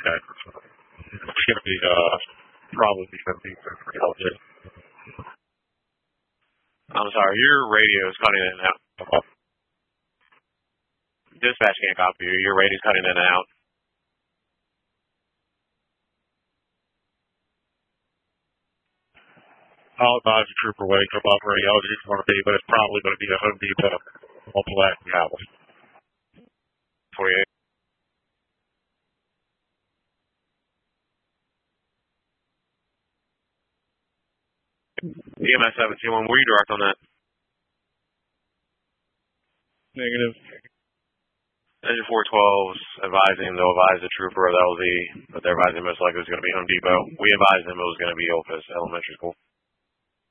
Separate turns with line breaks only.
Okay. It's going to be, probably be 50 for LJ.
I'm sorry, your radio is cutting in and out. Dispatch can't copy you. Your radio's cutting in and out.
I'll advise the trooper way to come off radio. It's going to be, but it's probably going to be a Home Depot on Black Valley.
48. EMS 721, were you direct on that?
Negative.
Engine 412's advising they'll advise the trooper of the LZ, but they're advising most likely it's going to be Home Depot. We advised them it was going to be Opus Elementary School.